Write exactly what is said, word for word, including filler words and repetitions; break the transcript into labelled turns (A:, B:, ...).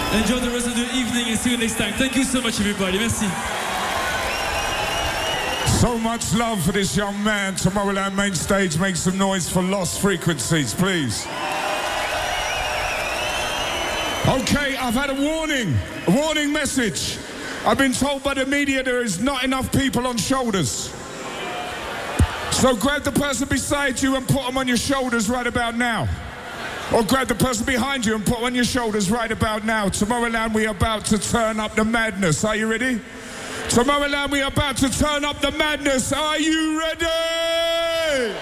A: Enjoy the rest of the evening and see you next time. Thank you so much, everybody. Merci.
B: So much love for this young man. Tomorrowland main stage, make some noise for Lost Frequencies, please. Okay, I've had a warning, a warning message. I've been told by the media there is not enough people on shoulders. So grab the person beside you and put them on your shoulders right about now. Or grab the person behind you and put them on your shoulders right about now. Tomorrowland, we are about to turn up the madness. Are you ready? Tomorrowland, we are about to turn up the madness. Are you ready?